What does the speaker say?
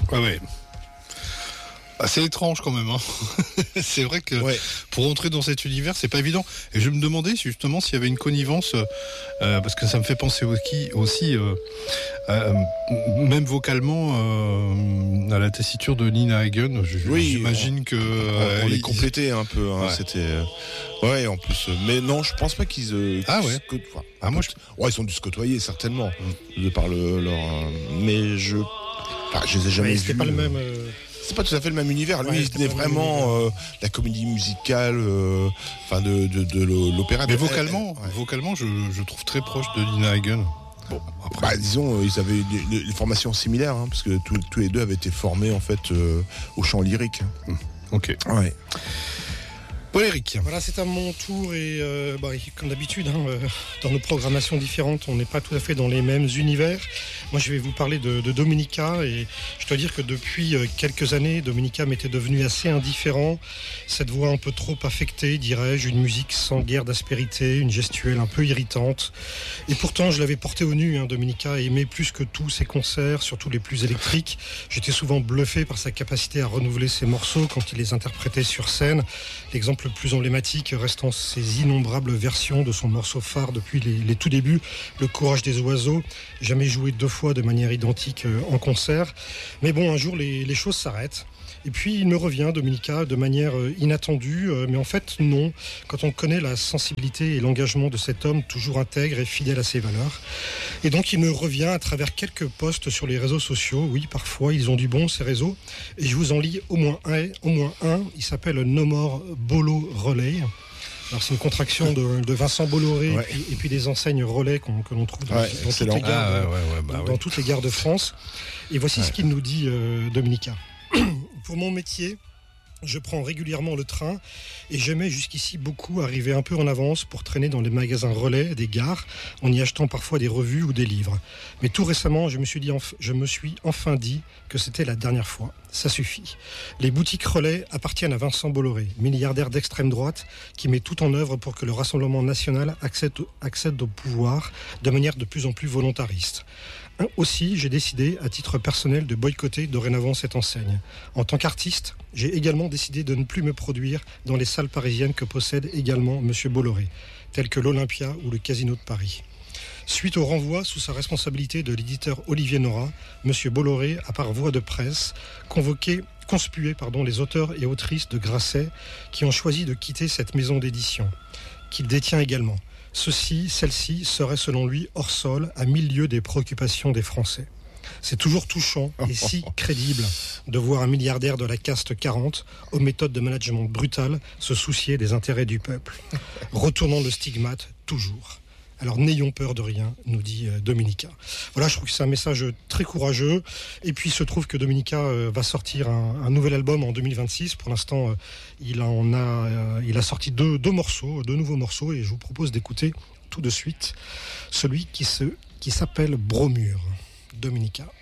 Ouais. C'est étrange quand même. C'est vrai que pour entrer dans cet univers, c'est pas évident. Et je me demandais justement s'il y avait une connivence, parce que ça me fait penser aussi même vocalement, à la tessiture de Nina Hagen. J'imagine que on les complétait un peu. C'était en plus. Mais non, je pense pas qu'ils. Ils ont dû se côtoyer certainement de par leur. Mais je les ai jamais vus. C'était pas le même. C'est pas tout à fait le même univers. Lui, il venait vraiment la comédie musicale, de l'opéra. Mais vocalement, je trouve très proche de Nina Hagen. Bon, après, disons, ils avaient une formation similaire, parce que tous les deux avaient été formés en fait au chant lyrique. Ok. Ouais. Bon, Eric. Voilà, c'est à mon tour et comme d'habitude, dans nos programmations différentes, on n'est pas tout à fait dans les mêmes univers. Moi, je vais vous parler de Domenica et je dois dire que depuis quelques années, Domenica m'était devenu assez indifférent. Cette voix un peu trop affectée, dirais-je, une musique sans guère d'aspérité, une gestuelle un peu irritante. Et pourtant, je l'avais porté au nu, Domenica, et aimait plus que tout ses concerts, surtout les plus électriques. J'étais souvent bluffé par sa capacité à renouveler ses morceaux quand il les interprétait sur scène. L'exemple le plus emblématique restant ses innombrables versions de son morceau phare depuis les tout débuts, Le Courage des oiseaux, jamais joué 2 fois de manière identique en concert. Mais bon, un jour, les choses s'arrêtent. Et puis, il me revient, Domenica, de manière inattendue, mais en fait, non. Quand on connaît la sensibilité et l'engagement de cet homme, toujours intègre et fidèle à ses valeurs. Et donc, il me revient à travers quelques posts sur les réseaux sociaux. Oui, parfois, ils ont du bon, ces réseaux. Et je vous en lis au moins un. Il s'appelle No More Bolo Relay. Alors, c'est une contraction de Vincent Bolloré et puis des enseignes relais que l'on trouve dans toutes les gares de France. Et voici ce qu'il nous dit, Domenica. Pour mon métier, je prends régulièrement le train et j'aimais jusqu'ici beaucoup arriver un peu en avance pour traîner dans les magasins relais des gares en y achetant parfois des revues ou des livres. Mais tout récemment, je me suis enfin dit que c'était la dernière fois. Ça suffit. Les boutiques relais appartiennent à Vincent Bolloré, milliardaire d'extrême droite qui met tout en œuvre pour que le Rassemblement national accède au pouvoir de manière de plus en plus volontariste. Aussi, j'ai décidé, à titre personnel, de boycotter dorénavant cette enseigne. En tant qu'artiste, j'ai également décidé de ne plus me produire dans les salles parisiennes que possède également M. Bolloré, telles que l'Olympia ou le Casino de Paris. Suite au renvoi sous sa responsabilité de l'éditeur Olivier Nora, M. Bolloré a par voie de presse conspué les auteurs et autrices de Grasset qui ont choisi de quitter cette maison d'édition, qu'il détient également. Celle-ci serait selon lui hors sol, à 1000 lieues des préoccupations des Français. C'est toujours touchant et si crédible de voir un milliardaire de la caste 40, aux méthodes de management brutales, se soucier des intérêts du peuple. Retournons le stigmate, toujours. Alors n'ayons peur de rien, nous dit Domenica. Voilà, je trouve que c'est un message très courageux. Et puis il se trouve que Domenica va sortir un nouvel album en 2026. Pour l'instant, il a sorti deux nouveaux morceaux, et je vous propose d'écouter tout de suite celui qui s'appelle Bromure. Domenica.